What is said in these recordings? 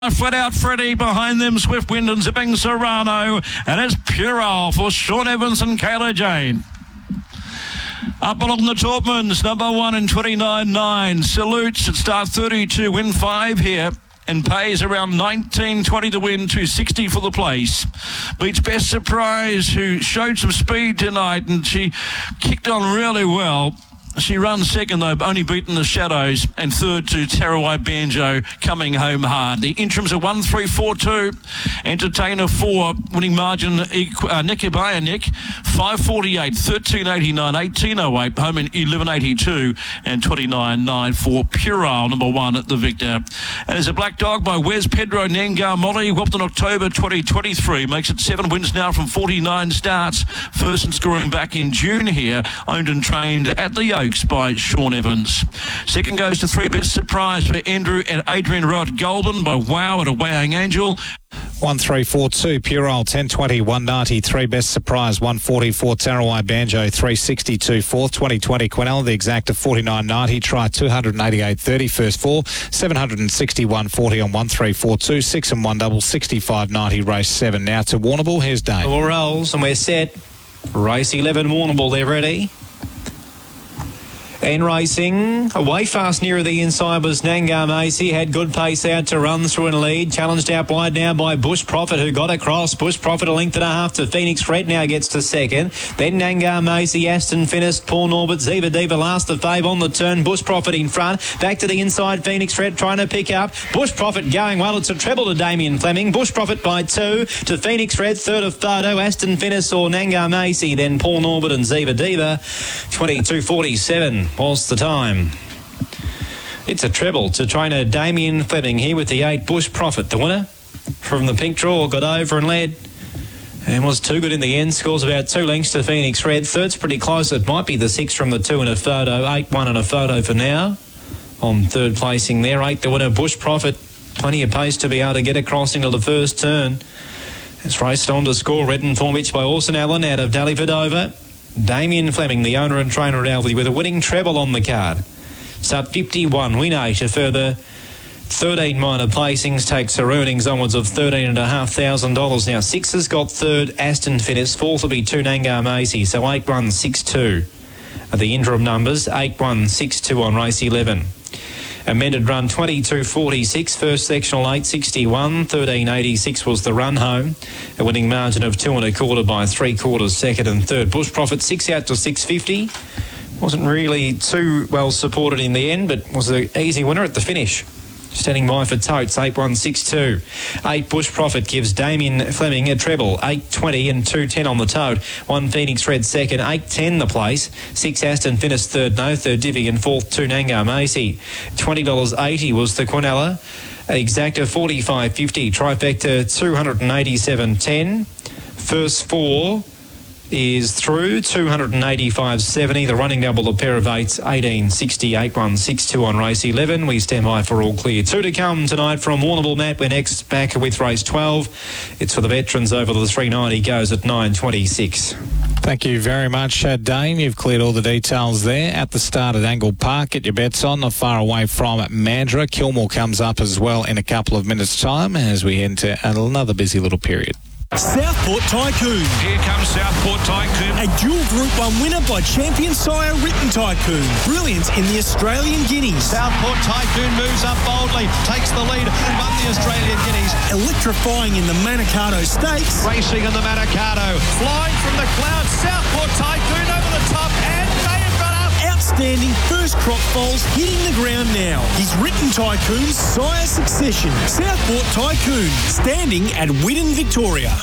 Flat out Freddie, behind them Swift Wind and Zipping Serrano, and it's Pural for Sean Evans and Kayla Jane. Up along the Taubmans, number 1 in 29.9. Salutes at start 32, win 5 here. And pays around 19.20 to win, 260 for the place. Beats Best Surprise, who showed some speed tonight, and she kicked on really well. She runs second, though, only beaten the Shadows, and third to Tarawai Banjo, coming home hard. The interims are 1-3-4-2. Entertainer 4, winning margin Nikibaya Nick, 5.48, 13.89, 18.08, home in 11.82, and 29.9 for Pural, number 1 at the Victor. And there's a black dog by Wes Pedro Nengar Molly, whopped in October 2023, makes it 7 wins now from 49 starts. First and scoring back in June here, owned and trained at the Oaks by Sean Evans. Second goes to 3 Best Surprise for Andrew and Adrian Rod Golden by Wow at a Weighing Angel. 1-3-4-2 Pural 10.20 1.90 3 Best Surprise 1.44 Tarawai Banjo 3.62 4th 2020 Quinella the exact of 49.90 try 288.30 first 4 761.40 on 1-3-4-2 6 and 1 double 65.90 race 7 now to Warrnambool. Here's Dave. All rolls and we're set. Race 11 Warrnambool, they're ready. And racing, away fast nearer the inside was Nangar Macy, had good pace out to run through and lead, challenged out wide now by Bush Prophet, who got across. Bush Prophet a length and a half to Phoenix Red, now gets to second. Then Nangar Macy, Aston Finished, Paul Norbert, Ziva Diva last the fave on the turn, Bush Prophet in front, back to the inside, Phoenix Red trying to pick up, Bush Prophet going well, it's a treble to Damien Fleming, Bush Prophet by 2 to Phoenix Red, third of Photo, Aston Finished or Nangar Macy, then Paul Norbert and Ziva Diva. 22.47 was the time. It's a treble to trainer Damien Fleming here with the 8 Bush Prophet. The winner from the pink draw got over and led and was too good in the end. Scores about 2 lengths to Phoenix Red. Third's pretty close. It might be the 6 from the 2 and a Photo. 8-1 and a Photo for now. On third placing there. 8 the winner Bush Prophet. Plenty of pace to be able to get across into the first turn. It's raced on to score. Red and Formich by Orson Allen out of Dallyford. Damien Fleming, the owner and trainer at Alvey, with a winning treble on the card. Start 51, win 8, a further 13 minor placings, takes her earnings onwards of $13,500. Now 6 has got third, Aston Finished, 4th will be 2 Nangar Macy, so 8-1-6-2 are the interim numbers, 8-1-6-2 on race 11. Amended run 22.46, first sectional 8.61, 13.86 was the run home. A winning margin of 2 1/4 by 3/4, second and third. Bush Prophet 6 out to 6.50. Wasn't really too well supported in the end, but was an easy winner at the finish. Standing by for Totes, 8-1-6-2. 8 Bush Prophet gives Damien Fleming a treble, 8.20 and 2.10 on the tote. 1 Phoenix Red second, 8.10 the place. 6 Aston Finished third, no third Divvy, and 4th 2 Nangar Macy. $20.80 was the Quinella. Exacta 45.50, trifecta 287.10. First 4 is through 285.70. The running double, a pair of 8s, 18.60, 8-1-6-2 on race 11. We stand by for all clear. 2 to come tonight from Warrnambool. Matt, we're next back with race 12. It's for the veterans over the 390, goes at 9.26. Thank you very much, Dane. You've cleared all the details there. At the start at Angle Park, get your bets on, not far away from Mandurah. Kilmore comes up as well in a couple of minutes' time as we enter another busy little period. Southport Tycoon. Here comes Southport Tycoon. A dual Group 1 winner by champion sire Written Tycoon. Brilliant in the Australian Guineas. Southport Tycoon moves up boldly, takes the lead and won the Australian Guineas. Electrifying in the Manikato Stakes. Racing in the Manikato. Flying from the clouds, Southport Tycoon over the top and they have got up. Outstanding first crop foals hitting the ground now. He's Written Tycoon's sire succession. Southport Tycoon, standing at Widden, Victoria.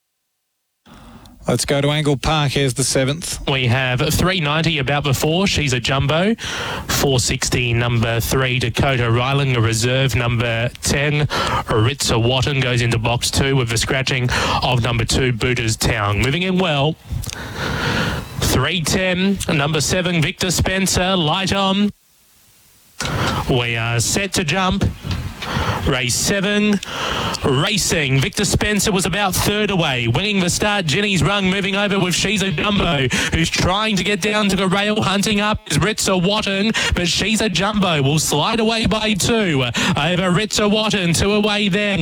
Let's go to Angle Park. Here's the 7th. We have 390 about before. She's a jumbo. 460 number 3 Dakota Ryling, a reserve number 10. Aritza Watton goes into box 2 with the scratching of number 2 Booters Town. Moving in well. 310 number 7 Victor Spencer, light on. We are set to jump. Race 7, racing. Victor Spencer was about third away. Winning the start, Jenny's Rung moving over with She's a Jumbo, who's trying to get down to the rail. Hunting up is Ritza Watton, but She's a Jumbo will slide away by 2. Over Ritza Watton, 2 away then.